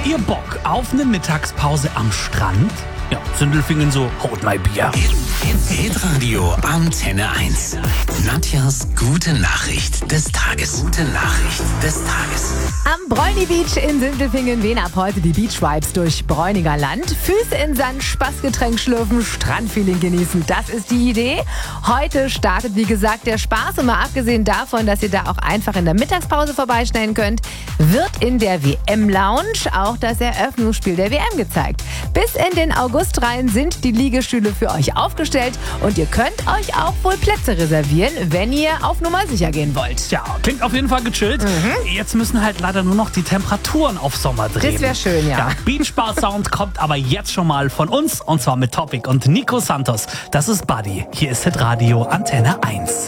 ihr Bock auf eine Mittagspause am Strand? Ja, Sindelfingen so, haut mein Bier. Hitradio Antenne 1. Nadjas gute Nachricht des Tages. Gute Nachricht des Tages. Am Bräuni Beach in Sindelfingen wehen ab heute die Beach Vibes durch Bräuniger Land. Füße in Sand, Spaßgetränk schlürfen, Strandfeeling genießen. Das ist die Idee. Heute startet, wie gesagt, der Spaß. Und mal abgesehen davon, dass ihr da auch einfach in der Mittagspause vorbeischnellen könnt, wird in der WM-Lounge auch das Eröffnungsspiel der WM gezeigt. Bis in den August rein sind die Liegestühle für euch aufgestellt und ihr könnt euch auch wohl Plätze reservieren, wenn ihr auf Nummer sicher gehen wollt. Ja, klingt auf jeden Fall gechillt. Jetzt müssen halt leider nur noch die Temperaturen auf Sommer drehen. Das wäre schön, ja. Beach Bar Sound kommt aber jetzt schon mal von uns und zwar mit Topic und Nico Santos. Das ist Buddy. Hier ist Hitradio Antenne 1.